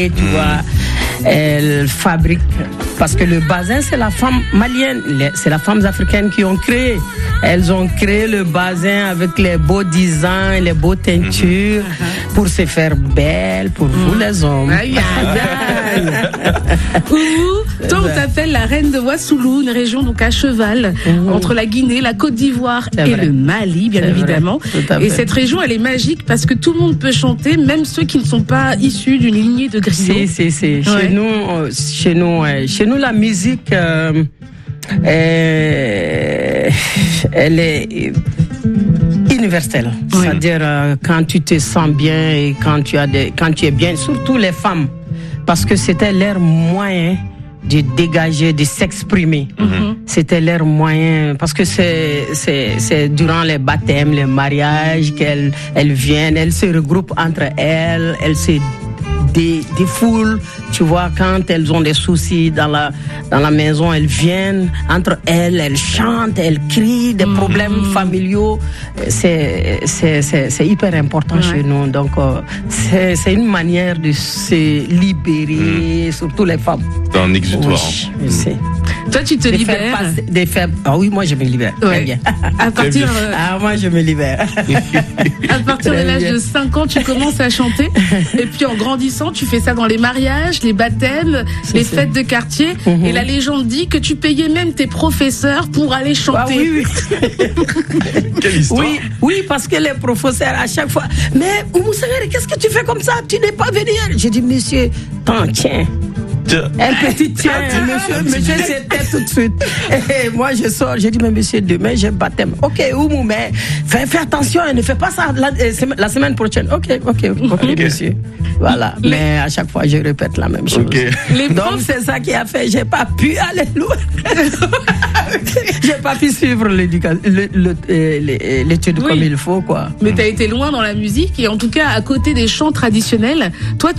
Et tu vois, elles fabriquent, parce que le bazin, c'est la femme malienne, c'est la femme africaine qui ont créé. Elles ont créé le bazin avec les beaux designs, les beaux teintures, pour se faire belle pour vous les hommes. Aïe, aïe, aïe. Oumou, toi on t'appelle la reine de Ouassoulou, une région donc à cheval, entre la Guinée, la Côte d'Ivoire et le Mali, bien évidemment. Et cette région, elle est magique parce que tout le monde peut chanter, même ceux qui ne sont pas issus d'une lignée de griots. Si. Ouais. Chez nous, la musique, elle est universelle. Oui. C'est-à-dire quand tu te sens bien et quand tu es bien, surtout les femmes, parce que c'était leur moyen de dégager, de s'exprimer. C'était leur moyen, parce que c'est durant les baptêmes, les mariages qu'elles viennent, elles se regroupent entre elles, elles se défoulent, tu vois, quand elles ont des soucis dans la maison, elles viennent entre elles, elles chantent, elles crient, des problèmes familiaux, c'est hyper important chez nous, donc c'est une manière de se libérer, surtout les femmes. C'est un exutoire. Oui, je sais. Toi, tu te libères. Ah oui, moi je me libère. Ouais. Très bien. Moi je me libère. À partir de l'âge de 5 ans, tu commences à chanter. Et puis en grandissant, tu fais ça dans les mariages, les baptêmes, les fêtes de quartier. Et la légende dit que tu payais même tes professeurs pour aller chanter. Ah oui. Quelle histoire. Oui, parce que les professeurs à chaque fois. Mais Oumou Sangaré, qu'est-ce que tu fais comme ça? Tu n'es pas venu hier. J'ai dit, monsieur, tiens. Un petit tien, monsieur c'était tout de suite. Et moi je sors, j'ai dit mais monsieur demain j'ai baptême. Ok Oumou, mais fais attention, ne fais pas ça la semaine prochaine. Ok monsieur. Voilà, mais à chaque fois je répète la même chose. Donc c'est ça qui a fait, j'ai pas pu aller loin. J'ai pas pu suivre l'étude comme il faut quoi. Mais t'as été loin dans la musique et en tout cas à côté des chants traditionnels, toi